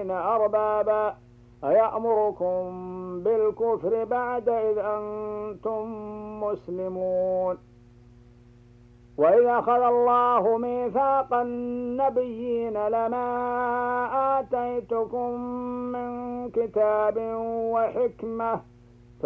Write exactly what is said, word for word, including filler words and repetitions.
الظالمين أربابا أيأمركم بالكفر بعد إذ أنتم مسلمون. وإذ أخذ الله ميثاق النبيين لما آتيتكم من كتاب وحكمة